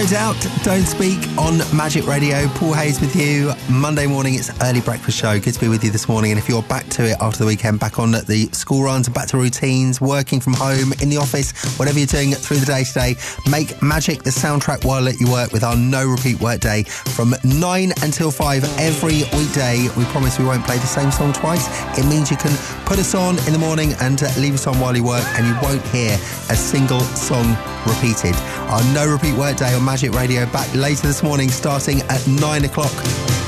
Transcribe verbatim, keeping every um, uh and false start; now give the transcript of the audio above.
Doubt, Don't Speak on Magic Radio. Paul Hayes with you. Monday morning, it's early breakfast show. Good to be with you this morning. And if you're back to it after the weekend, back on the school runs and back to routines, working from home, in the office, whatever you're doing through the day today, make Magic the soundtrack while at your work with our no repeat work day from nine until five every weekday. We promise we won't play the same song twice. It means you can put us on in the morning and uh, leave us on while you work, and you won't hear a single song repeated. Our no repeat work day on Magic Radio back later this morning starting at nine o'clock.